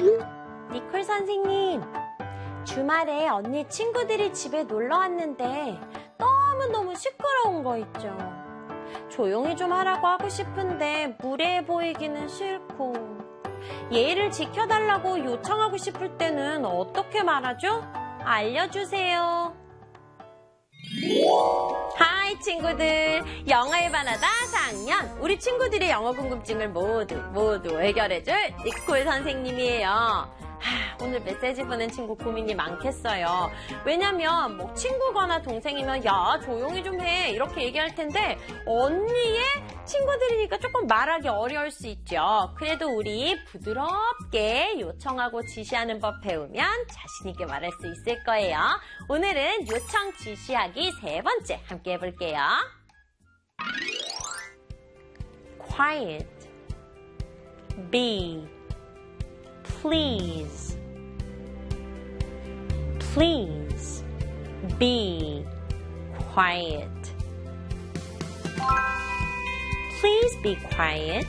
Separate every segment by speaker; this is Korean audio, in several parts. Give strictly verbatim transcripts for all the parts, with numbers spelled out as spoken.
Speaker 1: 니콜 선생님, 주말에 언니 친구들이 집에 놀러 왔는데 너무너무 시끄러운 거 있죠. 조용히 좀 하라고 하고 싶은데 무례해 보이기는 싫고, 예의를 지켜달라고 요청하고 싶을 때는 어떻게 말하죠? 알려주세요. 하이 친구들, 영어의 바나다 사 학년, 우리 친구들의 영어 궁금증을 모두 모두 해결해줄 니콜 선생님이에요. 하, 오늘 메시지 보낸 친구 고민이 많겠어요. 왜냐면 뭐 친구거나 동생이면 야 조용히 좀 해 이렇게 얘기할 텐데 언니의 친구들이니까 조금 말하기 어려울 수 있죠. 그래도 우리 부드럽게 요청하고 지시하는 법 배우면 자신 있게 말할 수 있을 거예요. 오늘은 요청 지시하기 세 번째 함께 해볼게요. Quiet, be, please, please, be quiet. Please be quiet.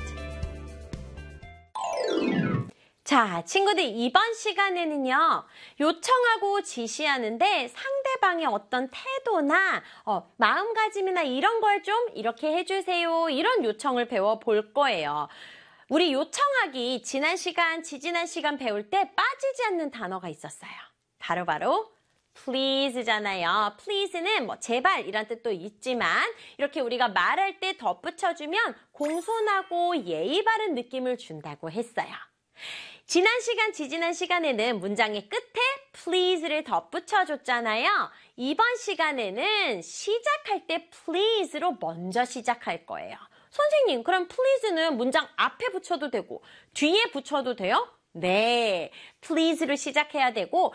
Speaker 1: 자, 친구들 이번 시간에는요, 요청하고 지시하는데 상대방의 어떤 태도나 어, 마음가짐이나 이런 걸 좀 이렇게 해주세요. 이런 요청을 배워볼 거예요. 우리 요청하기 지난 시간, 지지난 시간 배울 때 빠지지 않는 단어가 있었어요. 바로바로 please잖아요. please는 뭐 제발 이란 뜻도 있지만 이렇게 우리가 말할 때 덧붙여주면 공손하고 예의 바른 느낌을 준다고 했어요. 지난 시간, 지지난 시간에는 문장의 끝에 please를 덧붙여줬잖아요. 이번 시간에는 시작할 때 please로 먼저 시작할 거예요. 선생님, 그럼 please는 문장 앞에 붙여도 되고 뒤에 붙여도 돼요? 네, please로 시작해야 되고